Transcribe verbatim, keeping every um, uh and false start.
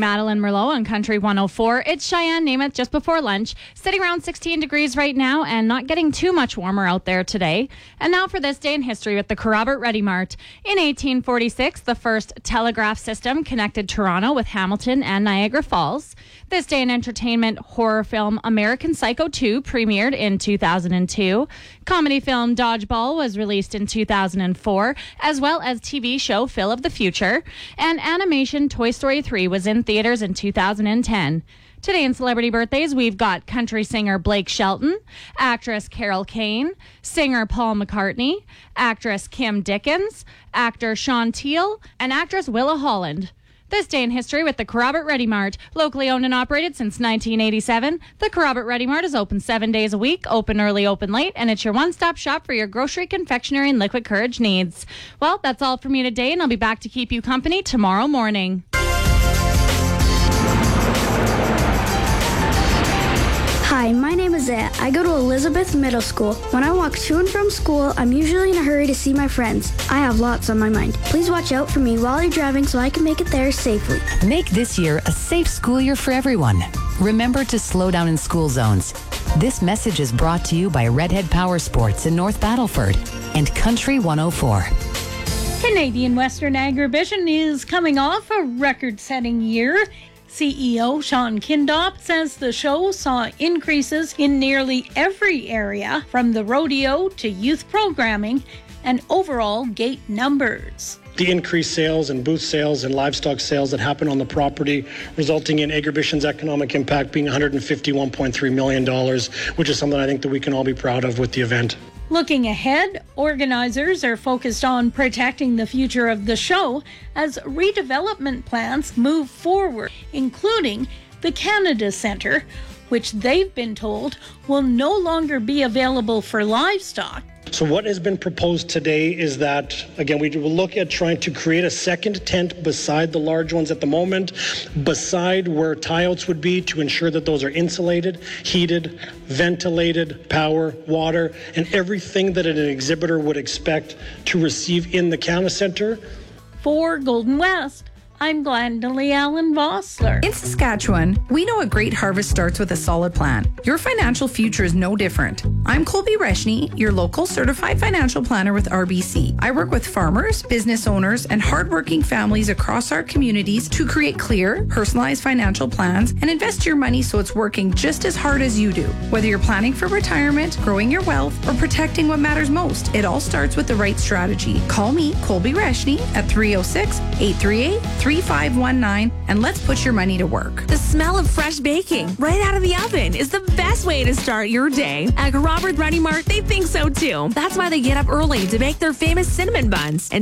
Madeline Merlot on Country one oh four. It's Cheyenne Namath just before lunch, sitting around sixteen degrees right now and not getting too much warmer out there today. And now for this day in history with the Kerrobert Ready Mart. In eighteen forty-six, the first telegraph system connected Toronto with Hamilton and Niagara Falls. This day in entertainment, horror film American Psycho two premiered in two thousand two. Comedy film Dodgeball was released in two thousand four, as well as T V show Phil of the Future. And animation Toy Story three was in theaters in two thousand ten. Today in celebrity birthdays, we've got country singer Blake Shelton, actress Carol Kane, singer Paul McCartney, actress Kim Dickens, actor Sean Teal, and actress Willa Holland. This day in history with the Kerrobert Ready Mart. Locally owned and operated since nineteen eighty-seven, the Kerrobert Ready Mart is open seven days a week, open early, open late, and it's your one-stop shop for your grocery, confectionery, and liquid courage needs. Well, that's all for me today, and I'll be back to keep you company tomorrow morning. Hi, my name is Ed. I go to Elizabeth Middle School. When I walk to and from school, I'm usually in a hurry to see my friends. I have lots on my mind. Please watch out for me while you're driving so I can make it there safely. Make this year a safe school year for everyone. Remember to slow down in school zones. This message is brought to you by Redhead Power Sports in North Battleford and Country one oh four. Canadian Western Agribition is coming off a record-setting year. C E O Sean Kindop says the show saw increases in nearly every area, from the rodeo to youth programming and overall gate numbers. The increased sales and booth sales and livestock sales that happen on the property, resulting in Agribition's economic impact being one hundred fifty-one point three million dollars, which is something I think that we can all be proud of with the event. Looking ahead, organizers are focused on protecting the future of the show as redevelopment plans move forward, including the Canada Centre, which they've been told will no longer be available for livestock. So what has been proposed today is that, again, we will look at trying to create a second tent beside the large ones at the moment, beside where tie-outs would be, to ensure that those are insulated, heated, ventilated, power, water, and everything that an exhibitor would expect to receive in the Canada Centre. For Golden West, I'm Glendalee Allen Vossler. In Saskatchewan, we know a great harvest starts with a solid plan. Your financial future is no different. I'm Colby Reshny, your local certified financial planner with R B C. I work with farmers, business owners, and hardworking families across our communities to create clear, personalized financial plans and invest your money so it's working just as hard as you do. Whether you're planning for retirement, growing your wealth, or protecting what matters most, it all starts with the right strategy. Call me, Colby Reshny, at three oh six, eight three eight, three five one nine, and let's put your money to work. The smell of fresh baking right out of the oven is the best way to start your day. At Kerrobert Ready Mart, they think so too. That's why they get up early to make their famous cinnamon buns and